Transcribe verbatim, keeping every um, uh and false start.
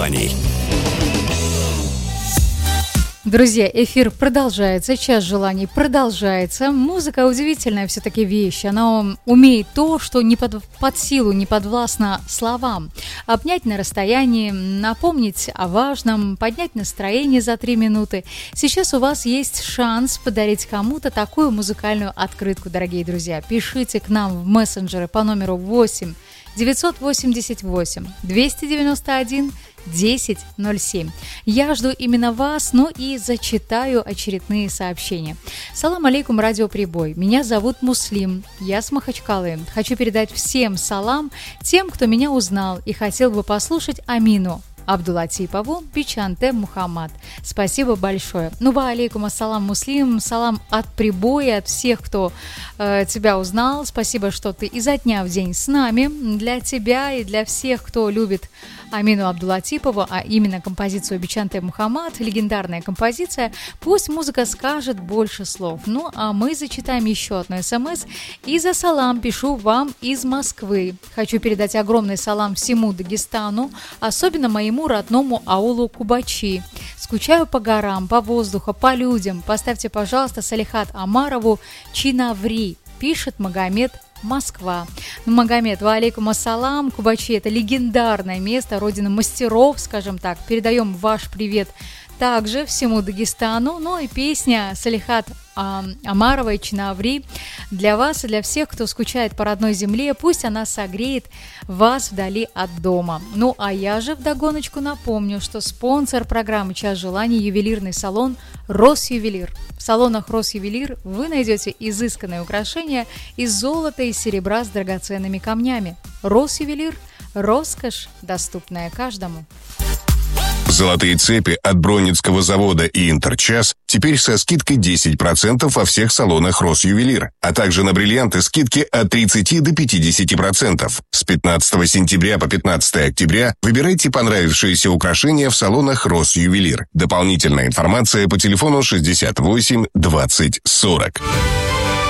желаний. Друзья, эфир продолжается, час желаний продолжается. Музыка удивительная все-таки вещь. Она умеет то, что не под, под силу, не подвластно словам. Обнять на расстоянии, напомнить о важном, поднять настроение за три минуты. Сейчас у вас есть шанс подарить кому-то такую музыкальную открытку, дорогие друзья. Пишите к нам в мессенджеры по номеру восемь девятьсот восемьдесят восемь двести девяносто один десять ноль семь. Я жду именно вас, ну и зачитаю очередные сообщения. Салам алейкум, радиоприбой. Меня зовут Муслим, я с Махачкалы. Хочу передать всем салам тем, кто меня узнал и хотел бы послушать Амину Абдулатипову Бичанте Мухаммад. Спасибо большое. Ну, ва алейкум ассалам, Муслим. Салам от прибоя, от всех, кто э, тебя узнал. Спасибо, что ты изо дня в день с нами. Для тебя и для всех, кто любит Амину Абдулатипову, а именно композицию Бичанте Мухаммад, легендарная композиция. Пусть музыка скажет больше слов. Ну, а мы зачитаем еще одно смс. И за салам пишу вам из Москвы. Хочу передать огромный салам всему Дагестану, особенно моему родному аулу Кубачи. Скучаю по горам, по воздуху, по людям. Поставьте, пожалуйста, Салихат Амарову Чинаври, пишет Магомед, Москва. Ну, Магомед, ва алейкум ассалам. Кубачи – это легендарное место, родина мастеров, скажем так. Передаем ваш привет также всему Дагестану. Ну и песня Салихат Амаровой Чинаври для вас и для всех, кто скучает по родной земле. Пусть она согреет вас вдали от дома. Ну а я же вдогоночку напомню, что спонсор программы «Час желаний» — ювелирный салон «Росювелир». В салонах «Росювелир» вы найдете изысканные украшения из золота и серебра с драгоценными камнями. «Росювелир» – роскошь, доступная каждому. Золотые цепи от Бронницкого завода и Интерчас теперь со скидкой десять процентов во всех салонах Росювелир, а также на бриллианты скидки от тридцати до пятидесяти процентов. С пятнадцатого сентября по пятнадцатое октября выбирайте понравившиеся украшения в салонах Росювелир. Дополнительная информация по телефону шестьдесят восемь двадцать сорок.